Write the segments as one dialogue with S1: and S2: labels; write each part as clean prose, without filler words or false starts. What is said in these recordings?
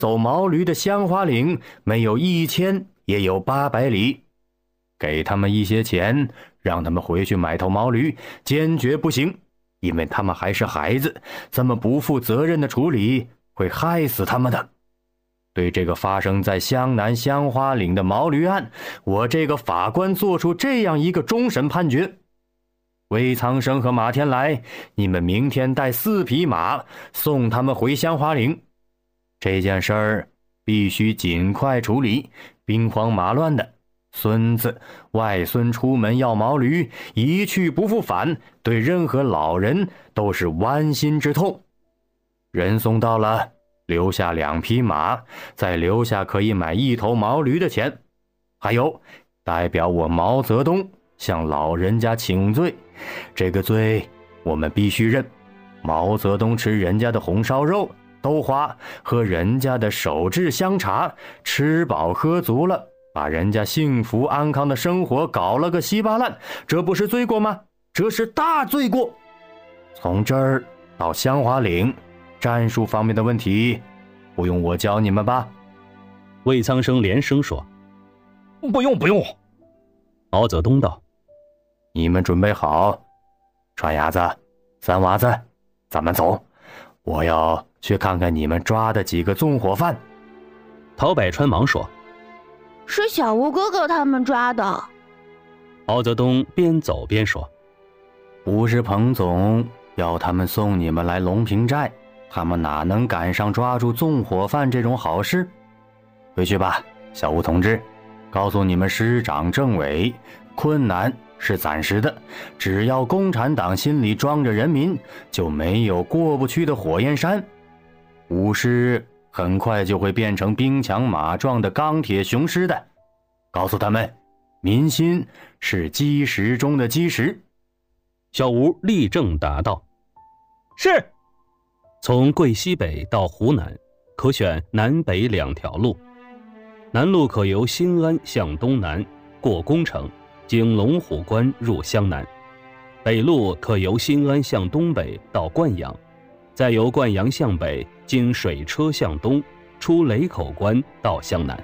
S1: 走毛驴的香花岭没有1000也有800里，给他们一些钱，让他们回去买头毛驴，坚决不行，因为他们还是孩子，这么不负责任的处理会害死他们的。对这个发生在湘南香花岭的毛驴案，我这个法官做出这样一个终审判决：魏苍生和马天来，你们明天带4匹马送他们回香花岭。这件事儿必须尽快处理，兵荒马乱的，孙子外孙出门要毛驴，一去不复返，对任何老人都是剜心之痛。人送到了，留下2匹马，再留下可以买1头毛驴的钱。还有，代表我毛泽东向老人家请罪，这个罪我们必须认。毛泽东吃人家的红烧肉、豆花，喝人家的手制香茶，吃饱喝足了，把人家幸福安康的生活搞了个稀巴烂，这不是罪过吗？这是大罪过。从这儿到香花岭，战术方面的问题不用我教你们吧？
S2: 魏苍生连声说：
S3: 不用。
S2: 毛泽东道：
S1: 你们准备好，川伢子、三娃子，咱们走，我要去看看你们抓的几个纵火犯。
S2: 陶百川忙说：
S4: 是小吴哥哥他们抓的。
S2: 毛泽东边走边说：
S1: 不是彭总要他们送你们来隆平寨，他们哪能赶上抓住纵火犯这种好事？回去吧，小吴同志，告诉你们师长政委，困难是暂时的，只要共产党心里装着人民，就没有过不去的火焰山。武师很快就会变成兵强马壮的钢铁雄狮的。告诉他们，民心是基石中的基石。
S2: 小吴立正答道：
S3: 是。
S2: 从桂西北到湖南，可选南北2条路。南路可由新安向东南，过宫城，经龙虎关入湘南；北路可由新安向东北到灌阳，再由灌阳向北，经水车向东，出雷口关到湘南。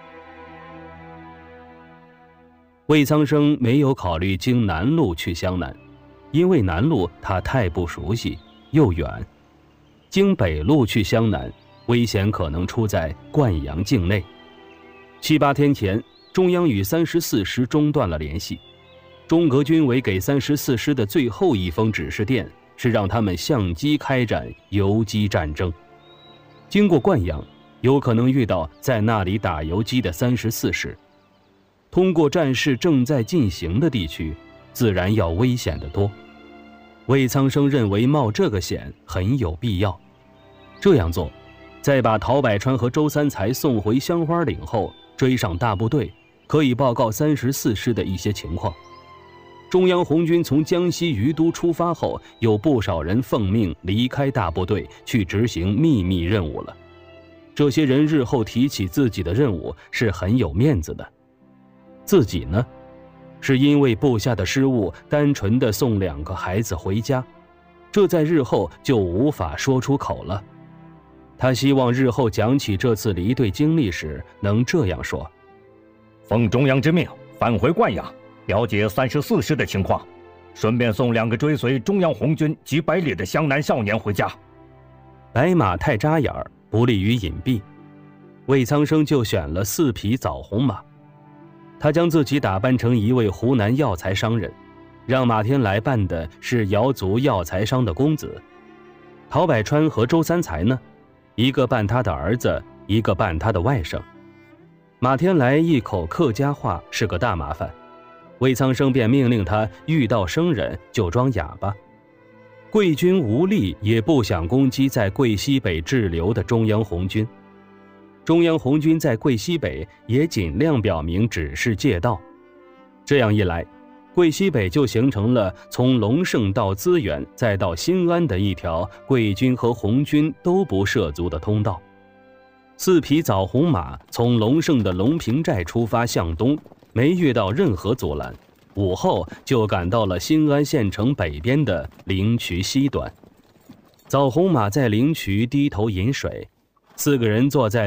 S2: 魏苍生没有考虑经南路去湘南，因为南路他太不熟悉，又远。经北路去湘南，危险可能出在灌阳境内。7、8天前，中央与34师中断了联系。中革军委给34师的最后一封指示电是让他们相机开展游击战争。经过灌阳，有可能遇到在那里打游击的34师。通过战事正在进行的地区，自然要危险得多。魏苍生认为冒这个险很有必要。这样做，在把陶百川和周三才送回香花岭后，追上大部队，可以报告34师的一些情况。中央红军从江西余都出发后，有不少人奉命离开大部队去执行秘密任务了。这些人日后提起自己的任务是很有面子的。自己呢，是因为部下的失误，单纯的送2个孩子回家，这在日后就无法说出口了。他希望日后讲起这次离队经历时，能这样说：
S3: 奉中央之命，返回灌阳，了解34师的情况，顺便送2个追随中央红军几百里的湘南少年回家。
S2: 白马太扎眼儿，不利于隐蔽，魏苍生就选了4匹枣红马。他将自己打扮成一位湖南药材商人，让马天来扮的是瑶族药材商的公子。陶百川和周三才呢，一个扮他的儿子，一个扮他的外甥。马天来一口客家话是个大麻烦，魏苍生便命令他遇到生人就装哑巴。桂军无力也不想攻击在桂西北滞留的中央红军，中央红军在桂西北也尽量表明指示借道。这样一来，桂西北就形成了从隆盛到资源再到新安的一条桂军和红军都不涉足的通道。4匹枣红马从隆盛的隆平寨出发向东，没遇到任何阻拦，午后就赶到了新安县城北边的灵渠西端。枣红马在灵渠低头饮水，4个人坐在